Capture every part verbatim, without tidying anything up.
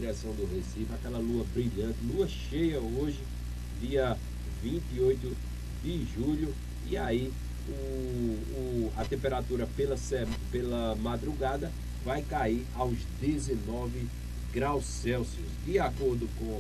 direção do Recife, aquela lua brilhante, lua cheia hoje, dia vinte e oito de julho, e aí o, o, a temperatura pela, pela madrugada vai cair aos dezenove graus Celsius. De acordo com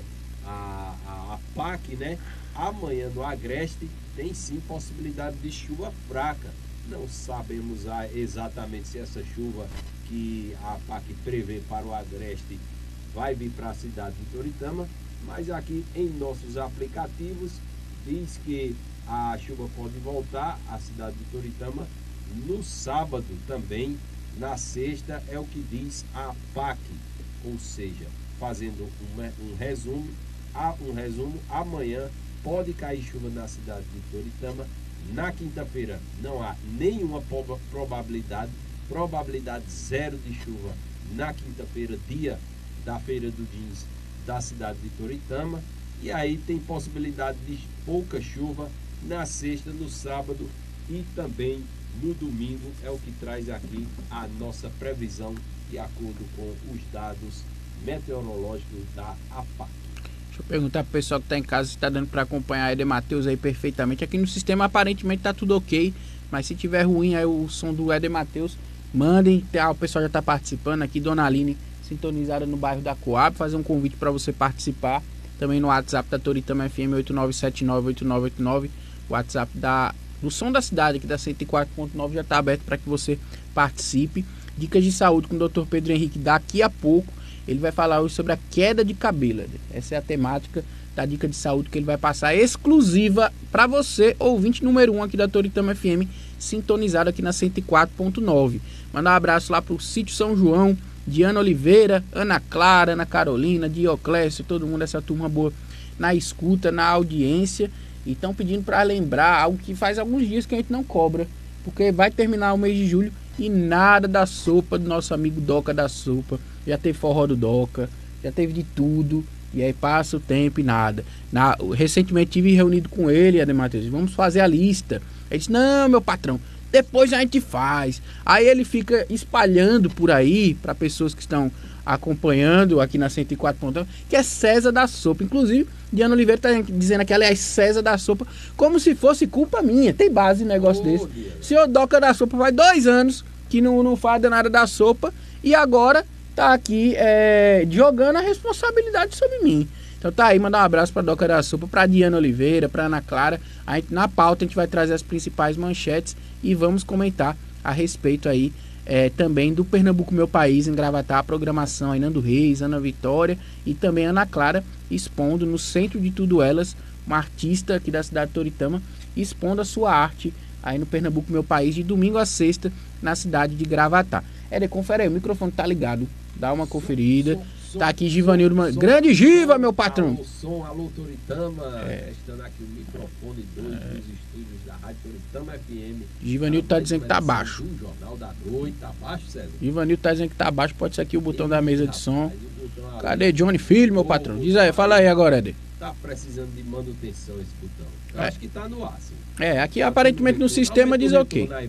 a, a, a P A C, né, amanhã no Agreste tem sim possibilidade de chuva fraca. Não sabemos a, exatamente se essa chuva que a P A C prevê para o Agreste vai vir para a cidade de Toritama, mas aqui em nossos aplicativos diz que a chuva pode voltar à cidade de Toritama no sábado também, na sexta é o que diz a P A C, ou seja, fazendo um, um resumo, um resumo, amanhã pode cair chuva na cidade de Toritama, na quinta-feira não há nenhuma probabilidade, probabilidade zero de chuva na quinta-feira, dia da Feira do Jeans da cidade de Toritama, e aí tem possibilidade de pouca chuva na sexta, no sábado e também no domingo, é o que traz aqui a nossa previsão de acordo com os dados meteorológicos da A P A C. Deixa eu perguntar pro pessoal que está em casa se está dando para acompanhar a Eder Matheus aí perfeitamente. Aqui no sistema aparentemente está tudo ok, mas se tiver ruim aí o som do Eder Matheus, mandem. Ah, o pessoal já está participando aqui, Dona Aline, sintonizada no bairro da Coab, fazer um convite para você participar. Também no WhatsApp da Toritama F M oito nove sete nove oito nove oito nove, o WhatsApp da, do som da cidade aqui da cento e quatro ponto nove já está aberto para que você participe. Dicas de saúde com o doutor Pedro Henrique daqui a pouco. Ele vai falar hoje sobre a queda de cabelo. Essa é a temática da dica de saúde que ele vai passar exclusiva para você, ouvinte número um aqui da Toritama F M, sintonizado aqui na cento e quatro ponto nove. Mandar um abraço lá pro Sítio São João, Diana Oliveira, Ana Clara, Ana Carolina, Dioclésio, todo mundo, essa turma boa na escuta, na audiência. E estão pedindo para lembrar algo que faz alguns dias que a gente não cobra, porque vai terminar o mês de julho e nada da sopa do nosso amigo Doca da Sopa. Já teve forró do Doca, já teve de tudo, e aí passa o tempo e nada. Na, recentemente tive reunido com ele, Eder Matheus, vamos fazer a lista. Ele disse, não, meu patrão, depois a gente faz. Aí ele fica espalhando por aí, para pessoas que estão acompanhando aqui na cento e quatro ponto nove, que é César da Sopa. Inclusive, Diana Oliveira está dizendo aqui, ela é César da Sopa, como se fosse culpa minha. Tem base em negócio oh, desse. Deus. Senhor Doca da Sopa faz dois anos que não, não faz nada da sopa, e agora tá aqui é, jogando a responsabilidade sobre mim. Então tá aí, mandar um abraço pra Doca da Sopa, pra Diana Oliveira, pra Ana Clara. A gente, na pauta a gente vai trazer as principais manchetes e vamos comentar a respeito aí é, também do Pernambuco Meu País, em Gravatá, a programação aí, Nando Reis, Ana Vitória e também Ana Clara expondo no centro de tudo elas, uma artista aqui da cidade de Toritama, expondo a sua arte aí no Pernambuco Meu País, de domingo a sexta, na cidade de Gravatá. Éder, confere aí, o microfone tá ligado, dá uma conferida. Som, som, tá aqui Givanildo, som, grande Giva, meu patrão. Alô, som, alô Toritama, é. Testando aqui o microfone dois é. dos estúdios da Rádio Toritama F M. Givanildo tá dizendo que tá baixo. O Jornal da Noite, tá baixo, César? Givanildo tá dizendo que tá baixo, pode ser aqui o botão da mesa de som. Cadê Johnny Filho, meu patrão? Diz aí, fala aí agora, Éder. Tá precisando de manutenção esse botão. Eu é. acho que tá no ar, sim. É, aqui tá aparentemente no sistema diz ok. Aí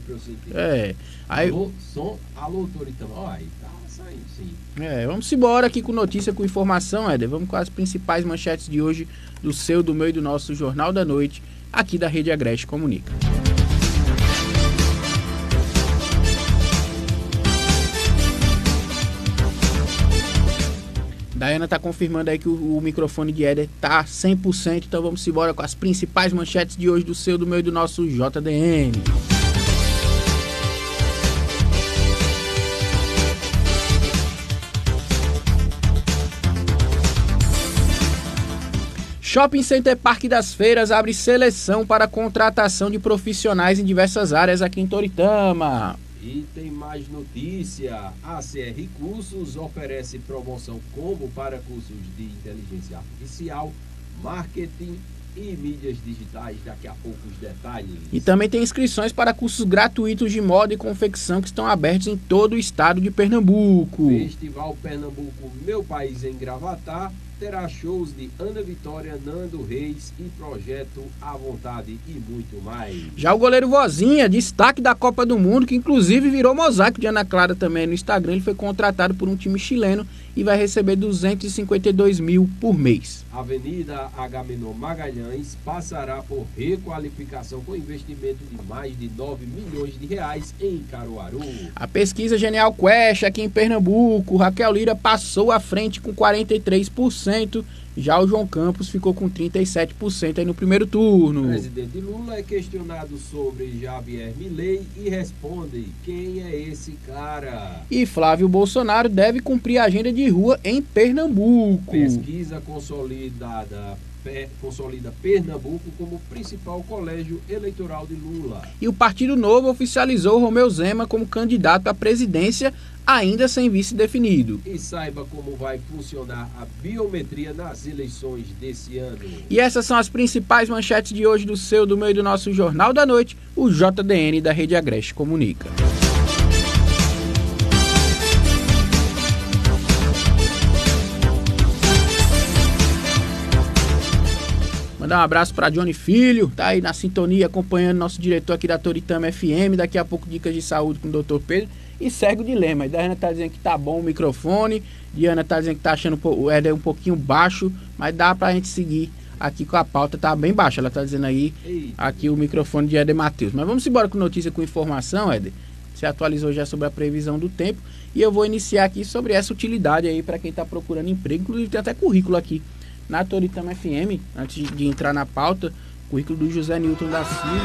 é. Aí, alô, som, alô, Toritama. Ó, aí tá saindo, sim. É, vamos embora aqui com notícia, com informação, Éder. Vamos com as principais manchetes de hoje do seu, do meu e do nosso Jornal da Noite, aqui da Rede Agreste Comunica. Daiana está confirmando aí que o, o microfone de Éder tá cem por cento, então vamos embora com as principais manchetes de hoje do seu, do meu e do nosso J D N. Shopping Center Parque das Feiras abre seleção para contratação de profissionais em diversas áreas aqui em Toritama. E tem mais notícia. A C R Cursos oferece promoção combo para cursos de inteligência artificial, marketing e mídias digitais. Daqui a pouco os detalhes. E também tem inscrições para cursos gratuitos de moda e confecção que estão abertos em todo o estado de Pernambuco. Festival Pernambuco Meu País em Gravatá terá shows de Ana Vitória, Nando Reis e Projeto à Vontade e muito mais. Já o goleiro Vozinha, destaque da Copa do Mundo, que inclusive virou mosaico de Ana Clara também no Instagram, ele foi contratado por um time chileno e vai receber duzentos e cinquenta e dois mil por mês. A Avenida Agamenon Magalhães passará por requalificação com investimento de mais de nove milhões de reais em Caruaru. A pesquisa Genial Quest aqui em Pernambuco, Raquel Lira passou à frente com quarenta e três por cento, já o João Campos ficou com trinta e sete por cento aí no primeiro turno. O presidente Lula é questionado sobre Javier Milei e responde: quem é esse cara? E Flávio Bolsonaro deve cumprir a agenda de rua em Pernambuco. Pesquisa consolidada consolida Pernambuco como principal colégio eleitoral de Lula. E o Partido Novo oficializou Romeu Zema como candidato à presidência, ainda sem vice definido. E saiba como vai funcionar a biometria nas eleições desse ano. E essas são as principais manchetes de hoje do seu, do meu e do nosso Jornal da Noite, o J D N da Rede Agreste Comunica. Mandar um abraço para Johnny Filho, tá aí na sintonia, acompanhando nosso diretor aqui da Toritama F M. Daqui a pouco dicas de saúde com o doutor Pedro. E segue o dilema. A Diana tá dizendo que tá bom o microfone, Diana tá dizendo que tá achando o Éder um pouquinho baixo, mas dá pra gente seguir aqui com a pauta, tá bem baixa. Ela tá dizendo aí, aqui o microfone de Éder Matheus. Mas vamos embora com notícia, com informação, Éder. Você atualizou já sobre a previsão do tempo e eu vou iniciar aqui sobre essa utilidade aí para quem tá procurando emprego. Inclusive tem até currículo aqui na Toritama F M, antes de entrar na pauta, currículo do José Newton da Silva.